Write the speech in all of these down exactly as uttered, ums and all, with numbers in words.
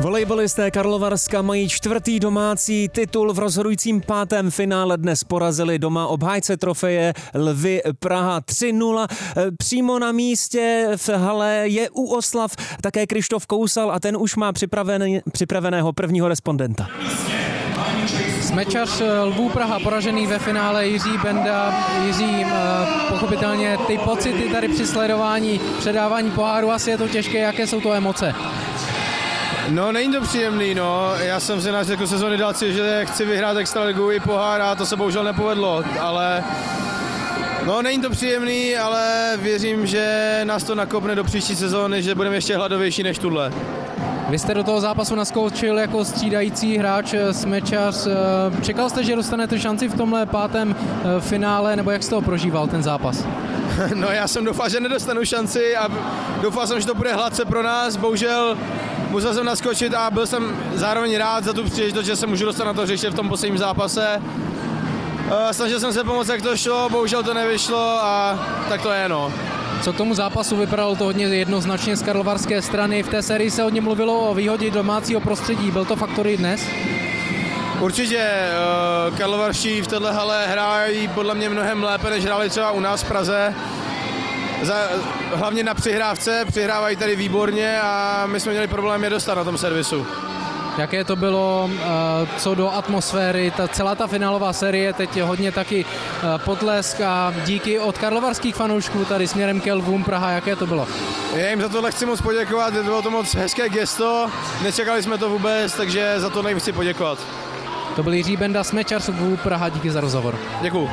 Volejbalisté Karlovarska mají čtvrtý domácí titul. V rozhodujícím pátém finále dnes porazili doma obhájce trofeje Lvy Praha tři nula. Přímo na místě v hale je u oslav také Krištof Kousal a ten už má připravený, připraveného prvního respondenta. Smečař Lvů Praha poražený ve finále Jiří Benda. Jiří, pochopitelně ty pocity tady při sledování předávání poháru, asi je to těžké, jaké jsou to emoce? No, není to příjemný, no. Já jsem si na začátku sezóny dal cíl, že chci vyhrát extraligu i pohár a to se bohužel nepovedlo, ale no, není to příjemný, ale věřím, že nás to nakopne do příští sezóny, že budeme ještě hladovější než tuhle. Vy jste do toho zápasu naskočil jako střídající hráč Smečař. Čekal jste, že dostanete šanci v tomhle pátém finále, nebo jak jste ho prožíval ten zápas? No, já jsem doufal, že nedostanu šanci a doufal jsem, že to bude hladce pro nás. Bohužel musel jsem naskočit a byl jsem zároveň rád za tu příležitost, že se můžu dostat na to hřiště v tom posledním zápase. Snažil jsem se pomoct, jak to šlo, bohužel to nevyšlo a tak to je, no. Co k tomu zápasu, vypadalo to hodně jednoznačně z karlovarské strany. V té sérii se hodně mluvilo o výhodě domácího prostředí. Byl to faktor i dnes? Určitě. Karlovarští v téhle hale hrají podle mě mnohem lépe, než hráli třeba u nás v Praze. Za, hlavně na přihrávce, přihrávají tady výborně a my jsme měli problém je dostat na tom servisu. Jaké to bylo co do atmosféry, ta, celá ta finálová série, teď je hodně taky potlesk a díky od karlovarských fanoušků tady směrem ke Lvům Praha, jaké to bylo? Já jim za tohle chci moc poděkovat, bylo to moc hezké gesto, nečekali jsme to vůbec, takže za to jim chci poděkovat. To byl Jiří Benda, Smečař Lvů Praha, díky za rozhovor. Děkuju.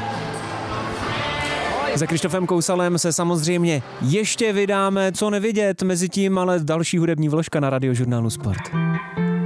Za Krištofem Kousalem se samozřejmě ještě vydáme, co nevidět, mezi tím ale další hudební vložka na Radiožurnálu Sport.